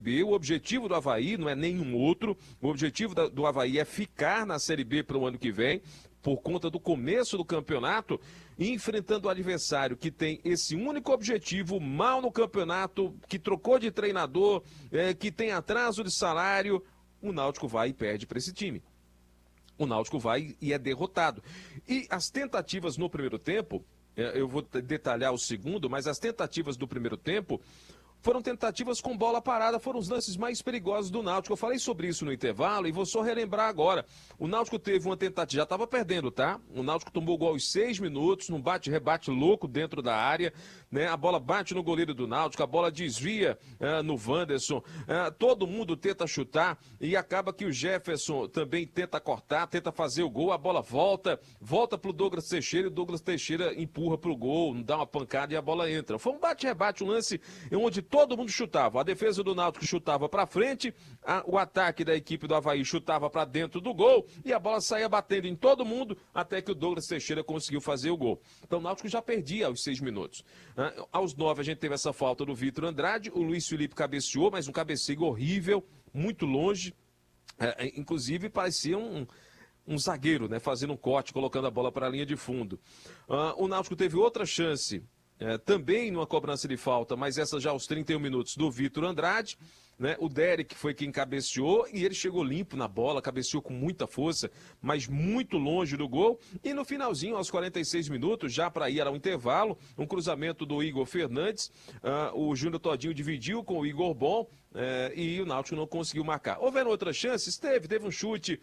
B. O objetivo do Avaí não é nenhum outro. O objetivo do Avaí é ficar na Série B para o ano que vem, por conta do começo do campeonato, enfrentando o adversário que tem esse único objetivo, mal no campeonato, que trocou de treinador, que tem atraso de salário. O Náutico vai e perde para esse time. O Náutico vai e é derrotado. E as tentativas no primeiro tempo, eu vou detalhar o segundo, mas as tentativas do primeiro tempo foram tentativas com bola parada, foram os lances mais perigosos do Náutico. Eu falei sobre isso no intervalo e vou só relembrar agora. O Náutico teve uma tentativa, já estava perdendo, tá? O Náutico tomou gol aos 6 minutos, num bate-rebate louco dentro da área, né? A bola bate no goleiro do Náutico, a bola desvia no Wanderson, todo mundo tenta chutar e acaba que o Jefferson também tenta cortar, tenta fazer o gol, a bola volta pro Douglas Teixeira e o Douglas Teixeira empurra pro gol, dá uma pancada e a bola entra. Foi um bate-rebate, um lance onde todo mundo chutava. A defesa do Náutico chutava para frente, o ataque da equipe do Avaí chutava para dentro do gol e a bola saía batendo em todo mundo até que o Douglas Teixeira conseguiu fazer o gol. Então o Náutico já perdia aos 6 minutos. Aos 9 a gente teve essa falta do Vitor Andrade, o Luiz Felipe cabeceou, mas um cabeceio horrível, muito longe. Inclusive parecia um zagueiro, né, fazendo um corte, colocando a bola para a linha de fundo. O Náutico teve outra chance, também numa cobrança de falta, mas essa já aos 31 minutos do Vitor Andrade, né? O Derek foi quem cabeceou e ele chegou limpo na bola, cabeceou com muita força, mas muito longe do gol. E no finalzinho, aos 46 minutos, já para ir ao intervalo, um cruzamento do Igor Fernandes, o Júnior Todinho dividiu com o Igor Bom, e o Náutico não conseguiu marcar. Houveram outras chances? Teve um chute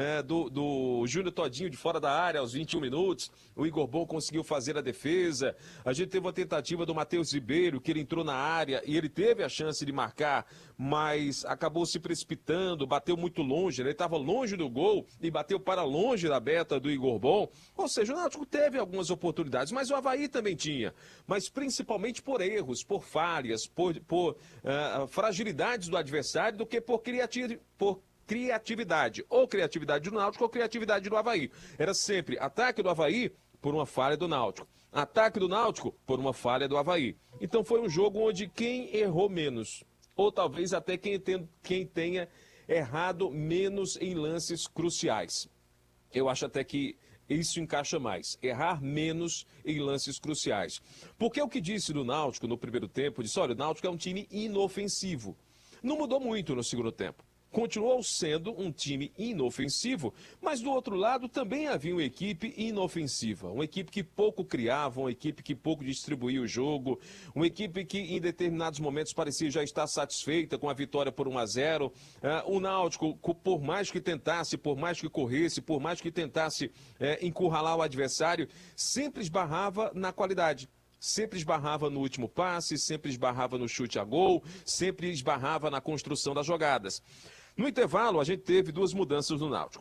do Júnior Todinho de fora da área aos 21 minutos, o Igor Bom conseguiu fazer a defesa. A gente teve uma tentativa do Matheus Ribeiro, que ele entrou na área e ele teve a chance de marcar, mas acabou se precipitando, bateu muito longe, né? Ele estava longe do gol e bateu para longe da meta do Igor Bom. Ou seja, o Náutico teve algumas oportunidades, mas o Avaí também tinha, mas principalmente por erros, por falhas, por fragilidades do adversário, do que por criatividade, ou criatividade do Náutico ou criatividade do Avaí. Era sempre ataque do Avaí por uma falha do Náutico, ataque do Náutico por uma falha do Avaí. Então foi um jogo onde quem errou menos, ou talvez até quem tenha errado menos em lances cruciais. Eu acho até que isso encaixa mais, errar menos em lances cruciais. Porque o que disse do Náutico no primeiro tempo, disse, olha, o Náutico é um time inofensivo. Não mudou muito no segundo tempo. Continuou sendo um time inofensivo, mas do outro lado também havia uma equipe inofensiva, uma equipe que pouco criava, uma equipe que pouco distribuía o jogo, uma equipe que em determinados momentos parecia já estar satisfeita com a vitória por 1-0. O Náutico, por mais que tentasse, por mais que corresse, por mais que tentasse encurralar o adversário, sempre esbarrava na qualidade. Sempre esbarrava no último passe, sempre esbarrava no chute a gol, sempre esbarrava na construção das jogadas. No intervalo, a gente teve duas mudanças no Náutico.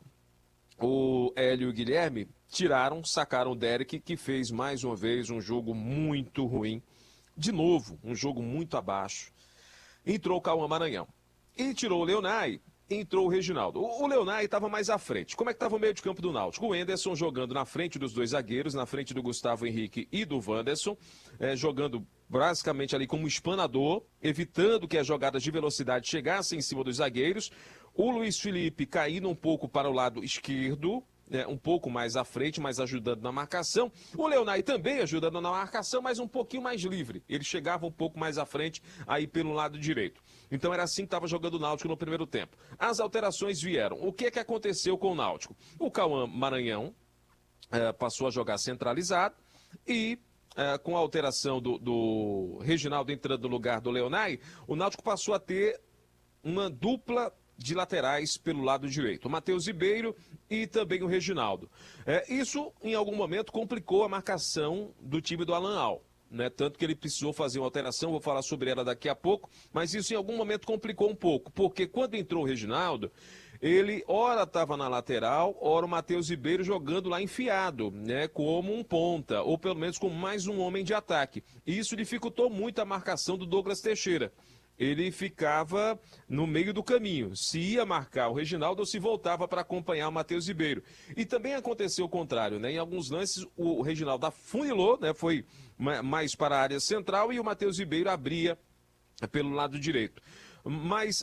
O Hélio e o Guilherme sacaram o Derek, que fez mais uma vez um jogo muito ruim. De novo, um jogo muito abaixo. Entrou o Cauã Maranhão. E tirou o Leonai, entrou o Reginaldo. O Leonai estava mais à frente. Como é que estava o meio de campo do Náutico? O Anderson jogando na frente dos dois zagueiros, na frente do Gustavo Henrique e do Wanderson, jogando basicamente ali como espanador, evitando que as jogadas de velocidade chegassem em cima dos zagueiros. O Luiz Felipe caindo um pouco para o lado esquerdo, um pouco mais à frente, mas ajudando na marcação. O Leonai também ajudando na marcação, mas um pouquinho mais livre. Ele chegava um pouco mais à frente, aí pelo lado direito. Então era assim que estava jogando o Náutico no primeiro tempo. As alterações vieram. O que aconteceu com o Náutico? O Cauã Maranhão passou a jogar centralizado e com a alteração do Reginaldo entrando no lugar do Leonai, o Náutico passou a ter uma dupla de laterais pelo lado direito, o Matheus Ribeiro e também o Reginaldo. Isso, em algum momento, complicou a marcação do time do Alan Al, né? Tanto que ele precisou fazer uma alteração, vou falar sobre ela daqui a pouco, mas isso em algum momento complicou um pouco, porque quando entrou o Reginaldo, ele ora estava na lateral, ora o Matheus Ribeiro jogando lá enfiado, né, como um ponta, ou pelo menos com mais um homem de ataque. E isso dificultou muito a marcação do Douglas Teixeira. Ele ficava no meio do caminho. Se ia marcar o Reginaldo ou se voltava para acompanhar o Matheus Ribeiro. E também aconteceu o contrário, né? Em alguns lances o Reginaldo afunilou, né? Foi mais para a área central e o Matheus Ribeiro abria pelo lado direito. Mas